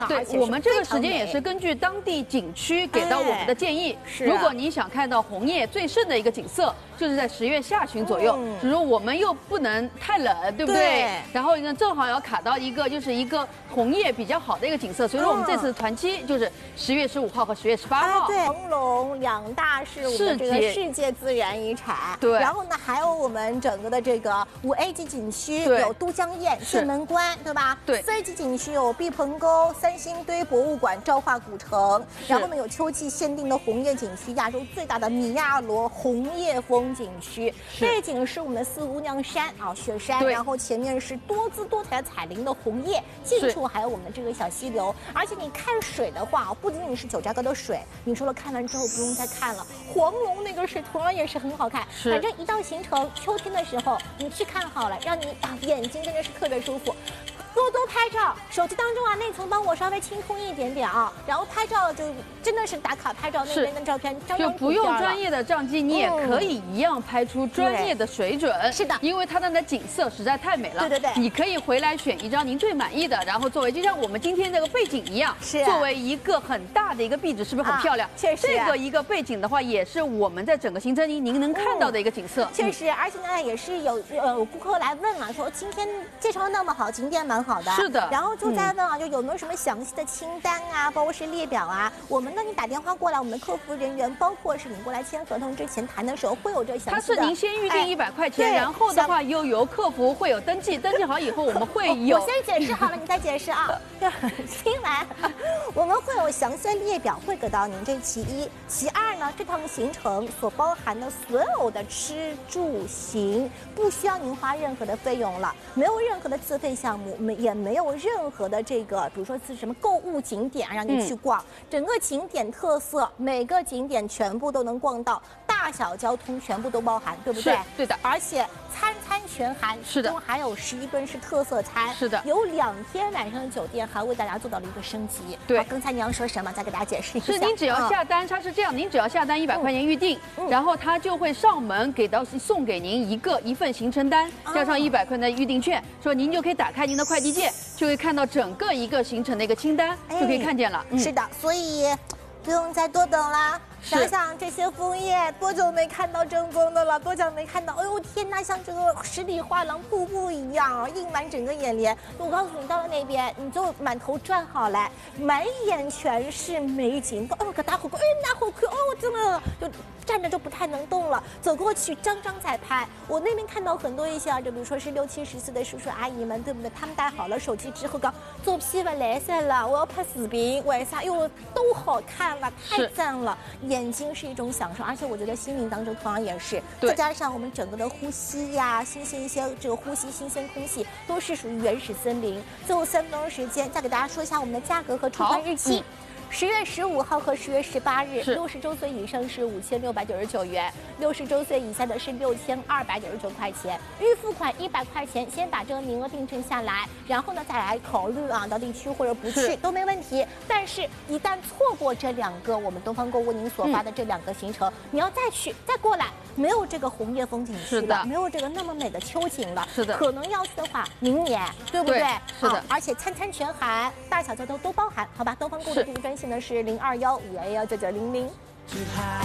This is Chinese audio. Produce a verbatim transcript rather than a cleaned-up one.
对，我们这个时间也是根据当地景区给到我们的建议。 是、 如果你想看到红叶最盛的一个景色，就是在十月下旬左右。嗯、只是我们又不能太冷，对不对？对然后呢，正好要卡到一个就是一个红叶比较好的一个景色，所以说我们这次团期就是十月十五号和十月十八号。 哎、对，恒隆两大是我们这个世界自然遗产。 对。 然后呢，还有我们整个的这个五 A 级景区有都江堰、剑门关，对吧？ 对。 四 A 级景区有毕棚沟、三星堆博物馆、昭化古城，然后呢有秋季限定的红叶景区，亚洲最大的米亚罗红叶风景区，背景是我们的四姑娘山啊雪山，然后前面是多姿多彩彩铃的红叶，近处还有我们的这个小溪流，而且你看水的话，不仅仅是九寨沟的水，你除了看完之后不用再看了，黄龙那个水同样也是很好看。反正一到行程，秋天的时候你去看好了，让你啊眼睛真的是特别舒服。多多拍照，手机当中啊内存帮我稍微清空一点点啊，然后拍照就真的是打卡拍照那边的照片， 就不用专业的相机，你也可以一样拍出专业的水准。 嗯、是的， 因为它的那景色实在太美了。 对对对， 你可以回来选一张您最满意的，然后作为就像我们今天这个背景一样， 是作为一个很大的一个壁纸，是不是很漂亮？ 啊、确实， 这个一个背景的话，也是我们在整个行程里您能看到的一个景色。 嗯、确实，而且呢也是有呃有顾客来问了，说今天介绍那么好，景点蛮好的。 是的。 然后就在问啊，就有没有什么详细的清单啊，包括是列表啊？我们呢，你打电话过来，我们的客服人员，包括是你过来签合同之前谈的时候，会有这详细的。 他是您先预定一百块钱，然后的话又由客服会有登记，登记好以后我们会有。 我先解释好了，你再解释啊。听完，我们会有详细的列表会给到您，这其一。其二呢，这趟行程所包含的所有的吃住行，不需要您花任何的费用了，没有任何的自费项目，没也没有任何的这个，比如说是什么购物景点让你去逛，嗯、整个景点特色，每个景点全部都能逛到，大小交通全部都包含，对不对？ 对的。 而且餐餐全含， 是的， 其中还有十一顿是特色餐， 是的。 有两天晚上的酒店还为大家做到了一个升级。 对， 刚才你要说什么？再给大家解释一下。 是您只要下单，它是这样，您只要下单一百块钱预定， 嗯、 然后他就会上门给到送给您一个一份行程单，加上一百块的预定券，说您就可以打开您的快递键，就会看到整个一个行程的一个清单，就可以看见了。 嗯、是的，所以不用再多等了。想想这些枫叶，多久没看到正宗的了？多久没看到？哎呦天哪，像这个十里画廊瀑布一样，映满整个眼帘。我告诉你，到了那边你就满头转好了，满眼全是美景。哦，个大火锅，哎，大火锅，哦，真的就站着就不太能动了。走过去，张张在拍。我那边看到很多一些啊，就比如说是六七十岁的叔叔阿姨们，对不对？他们带好了手机之后，讲做屁不来塞了，我要拍视频，为啥？因为都好看了，太赞了。眼睛是一种享受，而且我觉得心灵当中同样也是，再加上我们整个的呼吸呀，新鲜一些这个呼吸新鲜空气，都是属于原始森林。最后三分钟时间，再给大家说一下我们的价格和出团日期。十月十五号和十月十八日，六十周岁以上是五千六百九十九元，六十周岁以下的是六千二百九十九块钱。预付款一百块钱，先把这个名额定成下来，然后呢再来考虑啊，到底去或者不去都没问题。但是，一旦错过这两个我们东方购物您所发的这两个行程，嗯、你要再去再过来，没有这个红叶风景区了，没有这个那么美的秋景了， 是的， 可能要去的话，明年对不对？ 对是的、 啊，而且餐餐全含，大小交通都包含，好吧？东方购物的订单专线呢是零二幺五幺幺九九零零。